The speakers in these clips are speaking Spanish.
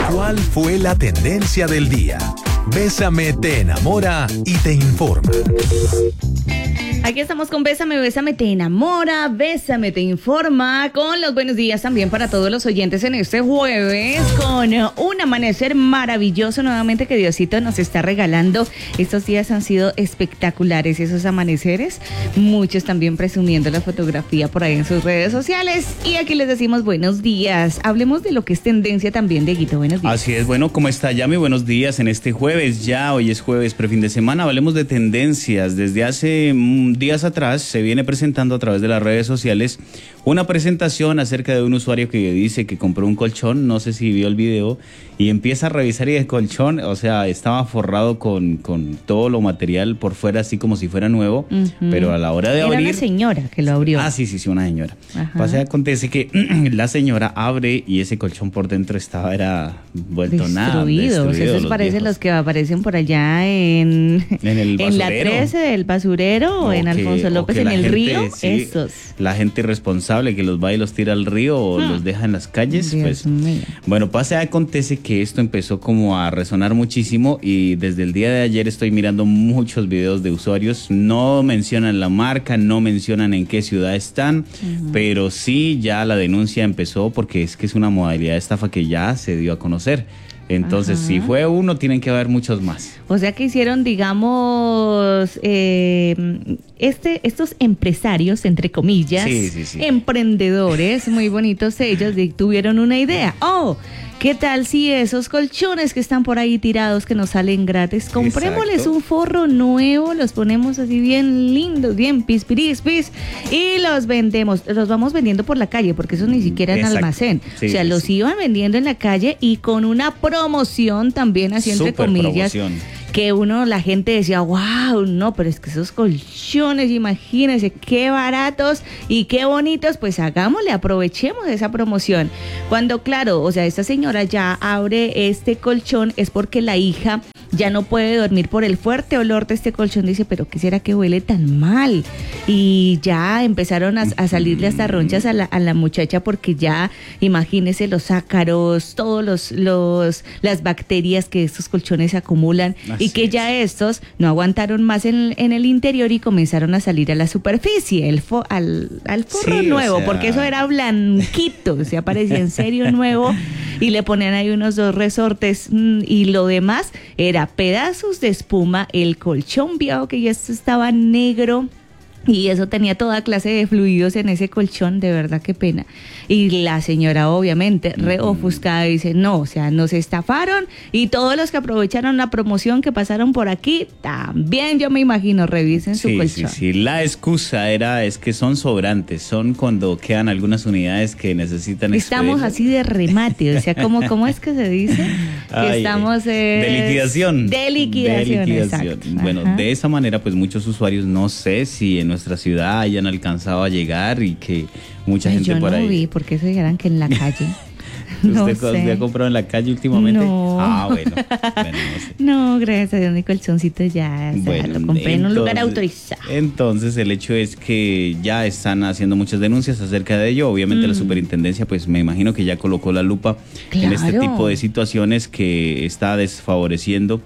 ¿Cuál fue la tendencia del día? Bésame te enamora y te informa. Aquí estamos con Bésame, Bésame te enamora, Bésame te informa, con los buenos días también para todos los oyentes en este jueves, con un amanecer maravilloso nuevamente que Diosito nos está regalando. Estos días han sido espectaculares, esos amaneceres, muchos también presumiendo la fotografía por ahí en sus redes sociales. Y aquí les decimos buenos días, hablemos de lo que es tendencia también, Dieguito, buenos días. Así es, bueno, ¿cómo está Yami? Buenos días en este jueves, ya hoy es jueves, prefin de semana, hablemos de tendencias. Desde hace días atrás se viene presentando a través de las redes sociales una presentación acerca de un usuario que dice que compró un colchón, no sé si vio el video, y empieza a revisar y el colchón, o sea, estaba forrado con todo lo material por fuera, así como si fuera nuevo, pero a la hora de abrir... Era una señora que lo abrió. Ah, sí, una señora. Pasa, acontece que la señora abre y ese colchón por dentro era vuelto nada. Destruido. Esos parecen los que aparecen por allá en la 13 del basurero o en Alfonso López en el río. Sí, esos. La gente irresponsable que los va y los tira al río o los deja en las calles. Dios pues mío. Bueno, acontece que esto empezó como a resonar muchísimo y desde el día de ayer estoy mirando muchos videos de usuarios. No mencionan la marca, no mencionan en qué ciudad están, pero sí ya la denuncia empezó porque es que es una modalidad de estafa que ya se dio a conocer. Entonces, si fue uno, tienen que haber muchos más. O sea que hicieron, digamos, estos empresarios, entre comillas, emprendedores, muy bonitos ellos, tuvieron una idea. ¿Qué tal si esos colchones que están por ahí tirados que nos salen gratis, comprémosles un forro nuevo, los ponemos así bien lindos, bien pis, y los vendemos, los vamos vendiendo por la calle, porque eso ni siquiera en almacén. Los iban vendiendo en la calle y con una promoción también, así entre comillas. Que la gente decía, wow, no, pero es que esos colchones, imagínense qué baratos y qué bonitos, pues hagámosle, aprovechemos esa promoción. Cuando, claro, o sea, esta señora ya abre este colchón es porque la hija ya no puede dormir por el fuerte olor de este colchón. Dice, pero ¿qué será que huele tan mal? Y ya empezaron a salirle hasta ronchas a la muchacha porque ya, imagínese los ácaros, todos las bacterias que estos colchones acumulan. Y que ya estos no aguantaron más en el interior y comenzaron a salir a la superficie, al forro nuevo, porque eso era blanquito, o sea, parecía en serio nuevo, y le ponían ahí unos 2 resortes y lo demás era pedazos de espuma, el colchón viejo que ya estaba negro. Y eso tenía toda clase de fluidos en ese colchón, de verdad, qué pena. Y la señora, obviamente, ofuscada, dice, no, o sea, nos estafaron y todos los que aprovecharon la promoción que pasaron por aquí, también yo me imagino, revisen su colchón. Sí, la excusa es que son sobrantes, son cuando quedan algunas unidades que necesitan Estamos así de remate, o sea, ¿cómo es que se dice? Que estamos... de liquidación. De liquidación, exacto. Bueno, de esa manera, pues muchos usuarios, no sé si en nuestra ciudad hayan alcanzado a llegar y que mucha gente por ahí. Yo no vi, porque eso dijeran que en la calle. ¿Usted ha comprado en la calle últimamente? No. Bueno, no sé. No, gracias a Dios, mi colchoncito ya lo compré en un lugar autorizado. Entonces, el hecho es que ya están haciendo muchas denuncias acerca de ello. Obviamente, la superintendencia, pues me imagino que ya colocó la lupa en este tipo de situaciones que está desfavoreciendo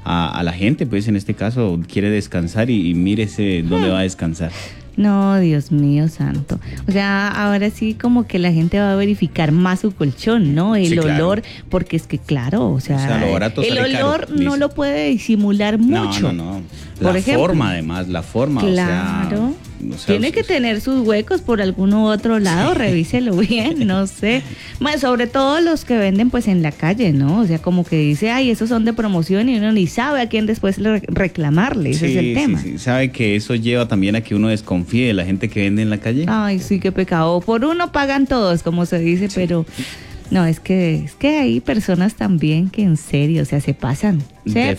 a la gente, pues en este caso quiere descansar y mírese dónde va a descansar. No, Dios mío santo. O sea, ahora sí como que la gente va a verificar más su colchón, ¿no? El olor, porque es que claro, o sea lo barato el olor caro, no lo puede disimular mucho. No. La forma, además, Claro. O sea, tiene que tener sus huecos por algún otro lado, revíselo bien, no sé. Bueno, sobre todo los que venden pues en la calle, ¿no? O sea, como que dice, ay, esos son de promoción y uno ni sabe a quién después reclamarle, ese es el tema. Sí, sabe que eso lleva también a que uno desconfíe de la gente que vende en la calle. Ay, sí, qué pecado. Por uno pagan todos, como se dice, pero... No, es que hay personas también que en serio, o sea, se pasan.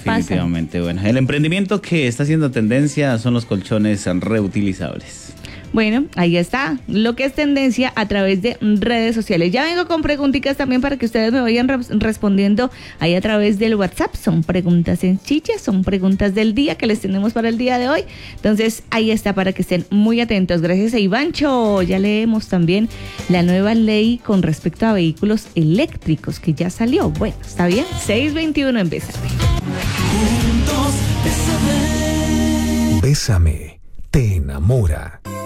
Definitivamente. Bueno, el emprendimiento que está haciendo tendencia son los colchones reutilizables. Bueno, ahí está lo que es tendencia a través de redes sociales. Ya vengo con preguntitas también para que ustedes me vayan respondiendo ahí a través del WhatsApp. Son preguntas sencillas, son preguntas del día que les tenemos para el día de hoy. Entonces, ahí está para que estén muy atentos. Gracias a Ivancho. Ya leemos también la nueva ley con respecto a vehículos eléctricos que ya salió. Bueno, ¿está bien? 6:21 en Bésame. Bésame, te enamora.